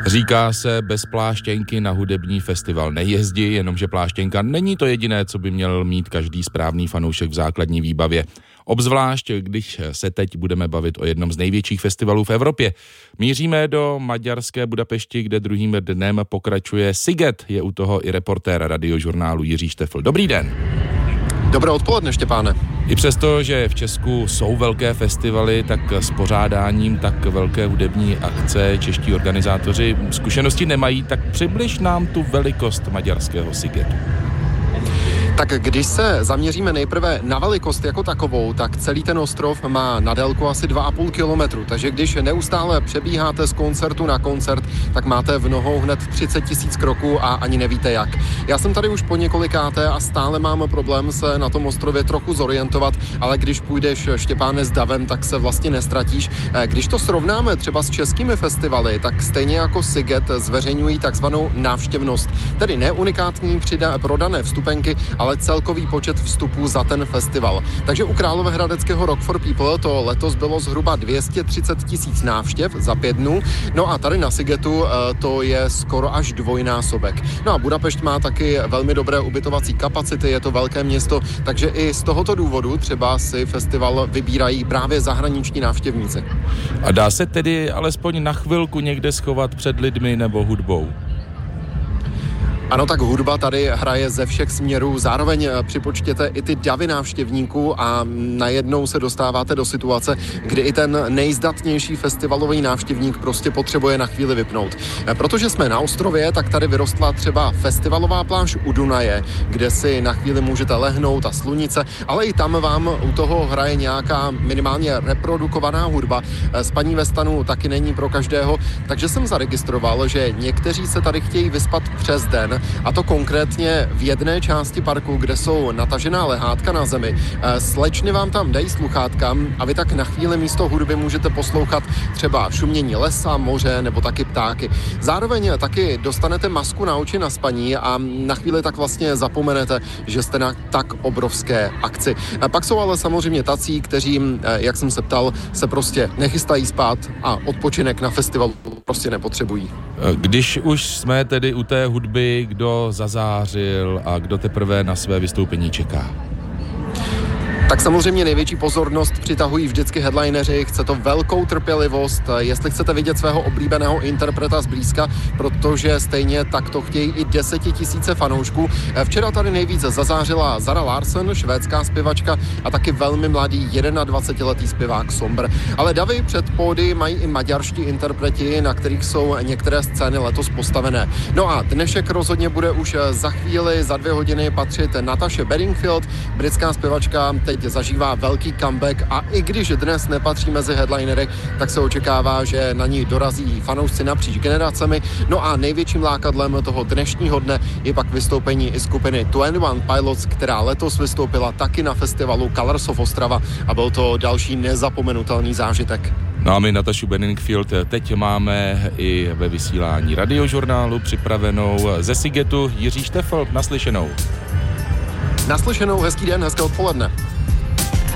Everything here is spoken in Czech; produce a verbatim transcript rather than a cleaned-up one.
Říká se, bez pláštěnky na hudební festival nejezdí, jenomže pláštěnka není to jediné, co by měl mít každý správný fanoušek v základní výbavě. Obzvlášť, když se teď budeme bavit o jednom z největších festivalů v Evropě. Míříme do maďarské Budapešti, kde druhým dnem pokračuje Sziget. Je u toho i reportér radiožurnálu Jiří Štefl. Dobrý den. Dobré odpoledne, Štěpáne. I přesto, že v Česku jsou velké festivaly, tak s pořádáním tak velké hudební akce čeští organizátoři zkušenosti nemají, tak přibliž nám tu velikost maďarského Szigetu. Tak když se zaměříme nejprve na velikost jako takovou, tak celý ten ostrov má na délku asi dva a půl kilometru, takže když neustále přebíháte z koncertu na koncert, tak máte v nohou hned třicet tisíc kroků a ani nevíte jak. Já jsem tady už po několikáté a stále mám problém se na tom ostrově trochu zorientovat, ale když půjdeš, Štěpáne, s davem, tak se vlastně nestratíš. Když to srovnáme třeba s českými festivaly, tak stejně jako Sziget zveřejňují takzvanou návštěvnost, tedy ne unikátní přida- prodané vstupenky, ale celkový počet vstupů za ten festival. Takže u královéhradeckého Rock for People to letos bylo zhruba dvě stě třicet tisíc návštěv za pět dnů, no a tady na Szigetu to je skoro až dvojnásobek. No a Budapešť má taky velmi dobré ubytovací kapacity, je to velké město, takže i z tohoto důvodu třeba si festival vybírají právě zahraniční návštěvníci. A dá se tedy alespoň na chvilku někde schovat před lidmi nebo hudbou? Ano, tak hudba tady hraje ze všech směrů, zároveň připočtěte i ty davy návštěvníků a najednou se dostáváte do situace, kdy i ten nejzdatnější festivalový návštěvník prostě potřebuje na chvíli vypnout. Protože jsme na ostrově, tak tady vyrostla třeba festivalová pláž u Dunaje, kde si na chvíli můžete lehnout a slunice, ale i tam vám u toho hraje nějaká minimálně reprodukovaná hudba. Spaní ve stanu taky není pro každého, takže jsem zaregistroval, že někteří se tady chtějí vyspat přes den, a to konkrétně v jedné části parku, kde jsou natažená lehátka na zemi. Slečny vám tam dají sluchátka a vy tak na chvíli místo hudby můžete poslouchat třeba šumění lesa, moře nebo taky ptáky. Zároveň taky dostanete masku na oči na spaní a na chvíli tak vlastně zapomenete, že jste na tak obrovské akci. Pak jsou ale samozřejmě tací, kteří, jak jsem se ptal, se prostě nechystají spát a odpočinek na festivalu prostě nepotřebují. Když už jsme tedy u té hudby, kdo zazářil a kdo teprve na své vystoupení čeká? Tak samozřejmě největší pozornost přitahují vždycky headlineři, chce to velkou trpělivost, jestli chcete vidět svého oblíbeného interpreta zblízka, protože stejně tak to chtějí i desetitisíce fanoušků. Včera tady nejvíce zazářila Zara Larsson, švédská zpěvačka, a taky velmi mladý dvacetiletý zpěvák Sombr. Ale davy před pódy mají i maďarští interpreti, na kterých jsou některé scény letos postavené. No a dnešek rozhodně bude už za chvíli, za dvě hodiny patřit Natasha Bedingfield, britská zpěvačka, teď zažívá velký comeback a i když dnes nepatří mezi headlinery, tak se očekává, že na ní dorazí fanoušci napříč generacemi. No a největším lákadlem toho dnešního dne je pak vystoupení i skupiny dvacet jedna Pilots, která letos vystoupila taky na festivalu Colors of Ostrava a byl to další nezapomenutelný zážitek. No a my Natašu Bedingfield teď máme i ve vysílání radiožurnálu připravenou ze Szigetu. Jiří Štefl, naslyšenou. Naslyšenou, hezký den, hezké odpoledne.